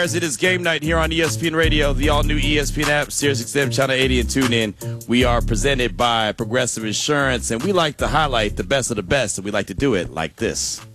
It is game night here on ESPN Radio, the all-new ESPN app, SiriusXM Channel 80, and TuneIn. We are presented by Progressive Insurance, and we like to highlight the best of the best, and we like to do it like this.